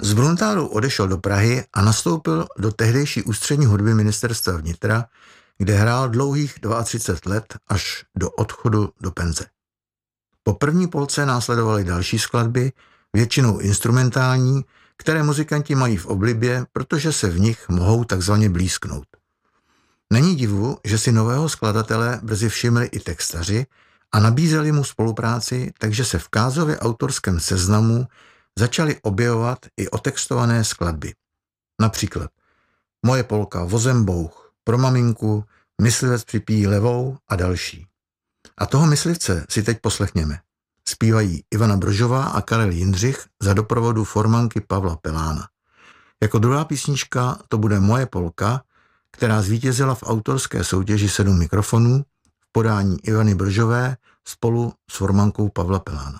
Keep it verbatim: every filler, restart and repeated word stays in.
Z Bruntálu odešel do Prahy a nastoupil do tehdejší ústřední hudby ministerstva vnitra, kde hrál dlouhých třicet dva let až do odchodu do penze. Po první polce následovaly další skladby, většinou instrumentální, které muzikanti mají v oblibě, protože se v nich mohou takzvaně blízknout. Není divu, že si nového skladatele brzy všimli i textaři a nabízeli mu spolupráci, takže se v Kázově autorském seznamu začaly objevovat i otextované skladby. Například Moje polka Vozem bouch, Pro maminku, Myslivec připíjí levou a další. A toho myslivce si teď poslechněme. Zpívají Ivana Bržová a Karel Jindřich za doprovodu formanky Pavla Pelána. Jako druhá písnička to bude Moje polka, která zvítězila v autorské soutěži Sedm mikrofonů v podání Ivany Bržové spolu s formankou Pavla Pelána.